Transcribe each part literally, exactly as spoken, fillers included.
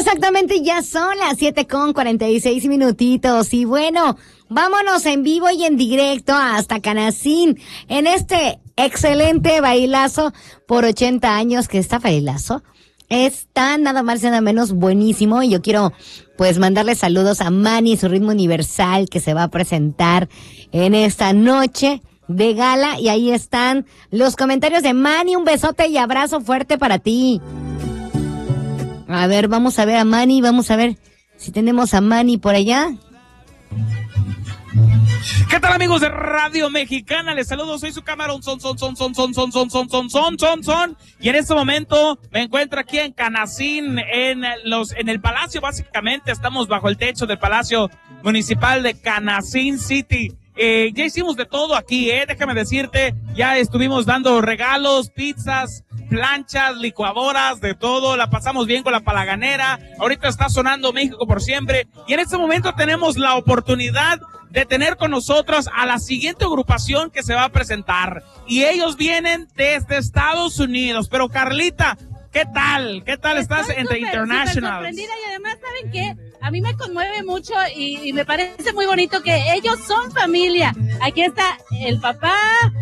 exactamente, ya son las siete con cuarenta y seis minutitos. Y bueno, vámonos en vivo y en directo hasta Canacín en este excelente bailazo por ochenta años, que está bailazo está nada más y nada menos buenísimo. Y yo quiero pues mandarle saludos a Manny, su ritmo universal, que se va a presentar en esta noche de gala. Y ahí están los comentarios de Manny. Un besote y abrazo fuerte para ti. A ver, vamos a ver a Manny, vamos a ver si tenemos a Manny por allá. ¿Qué tal, amigos de Radio Mexicana? Les saludo, soy su camarón son, son, son, son, son, son, son, son, son, son, son, son, y en este momento me encuentro aquí en Canacín, en los, en el Palacio, básicamente, estamos bajo el techo del Palacio Municipal de Canacín City. Eh, ya hicimos de todo aquí, eh, déjame decirte, ya estuvimos dando regalos, pizzas, planchas, licuadoras, de todo, la pasamos bien con la palaganera, ahorita está sonando México por siempre, y en este momento tenemos la oportunidad de tener con nosotros a la siguiente agrupación que se va a presentar, y ellos vienen desde Estados Unidos. Pero Carlita, ¿qué tal? ¿Qué tal Estoy estás en The súper, International? súper sorprendida, y además, ¿saben qué? A mí me conmueve mucho y, y me parece muy bonito que ellos son familia. Aquí está el papá,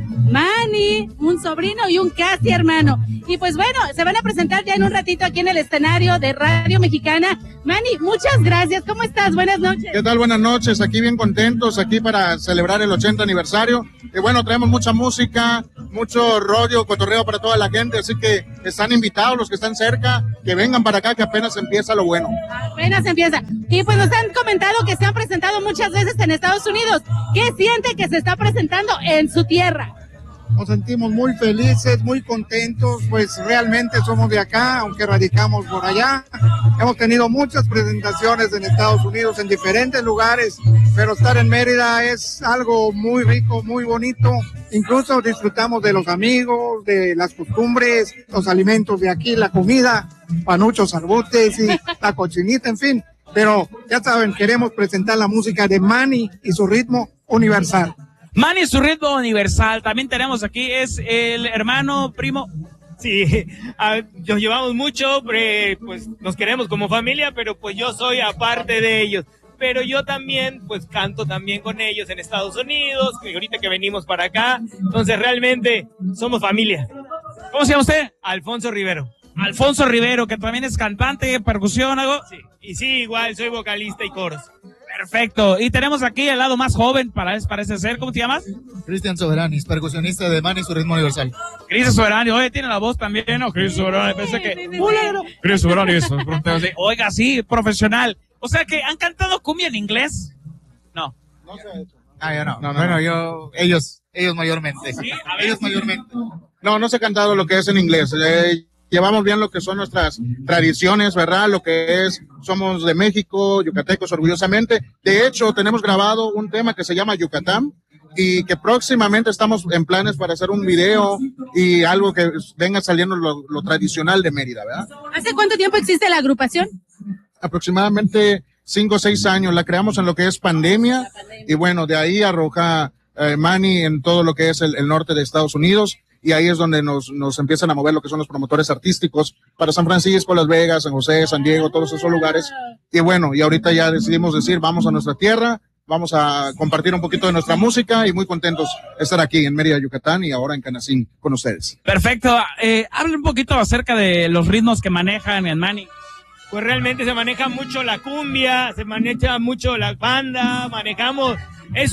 Manny, un sobrino y un casi hermano. Y pues bueno, se van a presentar ya en un ratito aquí en el escenario de Radio Mexicana. Manny, muchas gracias. ¿Cómo estás? Buenas noches. ¿Qué tal? Buenas noches. Aquí bien contentos, aquí para celebrar el ochenta aniversario. Y bueno, traemos mucha música, mucho rollo, cotorreo para toda la gente. Así que están invitados los que están cerca, que vengan para acá, que apenas empieza lo bueno. Apenas empieza. Y pues nos han comentado que se han presentado muchas veces en Estados Unidos. ¿Qué siente que se está presentando en su tierra? Nos sentimos muy felices, muy contentos, pues realmente somos de acá, aunque radicamos por allá. Hemos tenido muchas presentaciones en Estados Unidos, en diferentes lugares, pero estar en Mérida es algo muy rico, muy bonito. Incluso disfrutamos de los amigos, de las costumbres, los alimentos de aquí, la comida, panuchos, arbutes y la cochinita, en fin. Pero ya saben, queremos presentar la música de Manny y su ritmo universal. Manny, su ritmo universal. También tenemos aquí, es el hermano, primo. Sí, a, nos llevamos mucho, eh, pues nos queremos como familia, pero pues yo soy aparte de ellos. Pero yo también, pues canto también con ellos en Estados Unidos, que ahorita que venimos para acá. Entonces realmente somos familia. ¿Cómo se llama usted? Alfonso Rivero. Alfonso Rivero, que también es cantante, percusión, algo. Sí, y sí, igual soy vocalista y coros. Perfecto. Y tenemos aquí el lado más joven, para, parece ser. ¿Cómo te llamas? Cristian Soberanis, percusionista de Manny y su ritmo universal. Cristian Soberanis, oye, tiene la voz también, ¿no? Cristian Soberanis, pensé que... Cristian Soberanis, oiga, sí, profesional. O sea que, ¿han cantado cumbia en inglés? No. No se ha hecho. Ah, yo no. no, no bueno, no. yo, ellos, ellos mayormente. ¿Sí? A ver, ellos mayormente. No, no se ha cantado lo que es en inglés. Eh, llevamos bien lo que son nuestras tradiciones, ¿verdad? Lo que es, somos de México, yucatecos orgullosamente. De hecho, tenemos grabado un tema que se llama Yucatán y que próximamente estamos en planes para hacer un video y algo que venga saliendo lo, lo tradicional de Mérida, ¿verdad? ¿Hace cuánto tiempo existe la agrupación? Aproximadamente cinco o seis años. La creamos en lo que es pandemia, pandemia. Y bueno, de ahí arroja eh, Manny en todo lo que es el, el norte de Estados Unidos. Y ahí es donde nos, nos empiezan a mover lo que son los promotores artísticos para San Francisco, Las Vegas, San José, San Diego, todos esos lugares. Y bueno, y ahorita ya decidimos decir, vamos a nuestra tierra, vamos a compartir un poquito de nuestra música y muy contentos de estar aquí en Mérida, Yucatán y ahora en Canacín con ustedes. Perfecto. Eh, hablen un poquito acerca de los ritmos que manejan en Manny. Pues realmente se maneja mucho la cumbia, se maneja mucho la banda, manejamos, es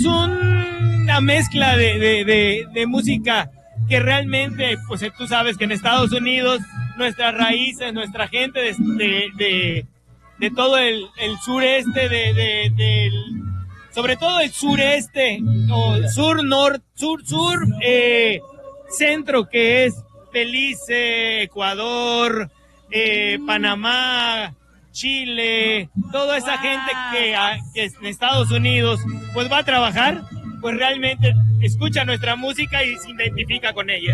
un, una mezcla de, de, de, de música que realmente, pues tú sabes que en Estados Unidos, nuestras raíces, nuestra gente de, de, de, de todo el, el sureste, de, de, de, sobre todo el sureste, o sur, norte, sur, sur, eh, centro, que es Belice, Ecuador, eh, Panamá, Chile, toda esa gente que, que en Estados Unidos, pues va a trabajar, pues realmente escucha nuestra música y se identifica con ella.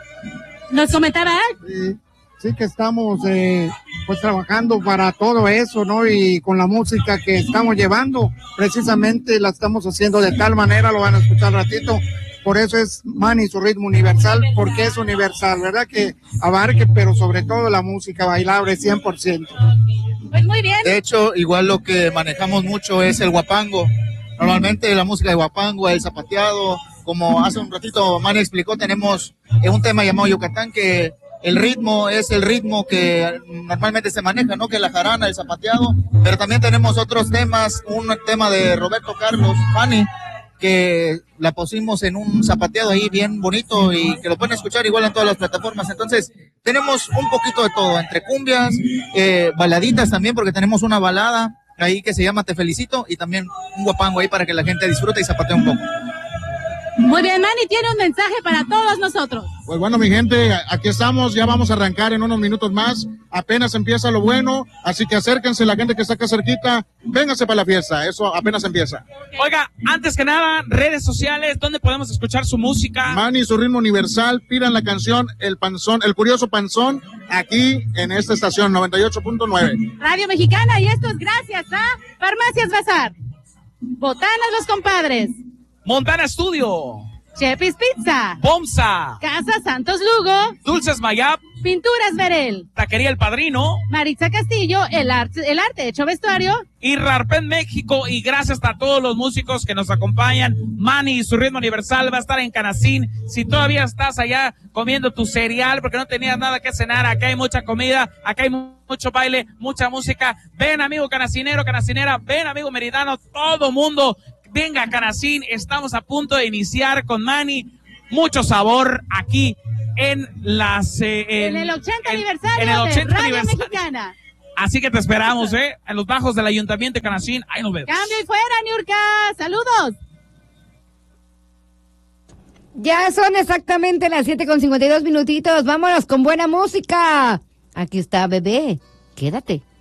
¿Nos comentaba? Sí, sí que estamos eh, pues trabajando para todo eso, ¿no? Y con la música que estamos llevando, precisamente la estamos haciendo de tal manera, lo van a escuchar ratito, por eso es Manny, su ritmo universal, porque es universal, ¿verdad? Que abarque, pero sobre todo la música bailable cien por ciento. Pues muy bien. De hecho, igual lo que manejamos mucho es el guapango. Normalmente la música de guapango, el zapateado, como hace un ratito Manny explicó, tenemos un tema llamado Yucatán que el ritmo es el ritmo que normalmente se maneja, ¿no? Que la jarana, el zapateado, pero también tenemos otros temas, un tema de Roberto Carlos, Fanny, que la pusimos en un zapateado ahí bien bonito y que lo pueden escuchar igual en todas las plataformas. Entonces tenemos un poquito de todo, entre cumbias, eh, baladitas también, porque tenemos una balada ahí que se llama Te Felicito y también un guapango ahí para que la gente disfrute y zapatee un poco. Muy bien, Manny tiene un mensaje para todos nosotros. Pues bueno, mi gente, aquí estamos, ya vamos a arrancar en unos minutos más, apenas empieza lo bueno, así que acérquense, la gente que está acá cerquita, vénganse para la fiesta, eso apenas empieza. Oiga, antes que nada, redes sociales, ¿dónde podemos escuchar su música? Manny, su ritmo universal, pidan la canción El Panzón, El Curioso Panzón, aquí en esta estación noventa y ocho punto nueve. Radio Mexicana, y esto es gracias a Farmacias Bazar, Botanas Los Compadres, Montana Studio, Chepis Pizza, Bomsa, Casa Santos Lugo, Dulces Mayap, Pinturas Verel, Taquería El Padrino, Maritza Castillo, el arte, el arte hecho vestuario, y Rarpen México. Y gracias a todos los músicos que nos acompañan. Manny y su ritmo universal va a estar en Canacín. Si todavía estás allá comiendo tu cereal porque no tenías nada que cenar, acá hay mucha comida, acá hay mucho baile, mucha música. Ven, amigo canacinero, canacinera, ven, amigo meridano, todo mundo. Venga a Canacín, estamos a punto de iniciar con Manny. Mucho sabor aquí en las... Eh, en, en el ochenta en, aniversario en el ochenta de Radio aniversario. Mexicana. Así que te esperamos, ¿eh? En los bajos del Ayuntamiento de Canacín. Ahí nos vemos. Cambio y fuera, Niurka. Saludos. Ya son exactamente las siete con cincuenta y dos minutitos. Vámonos con buena música. Aquí está, bebé. Quédate.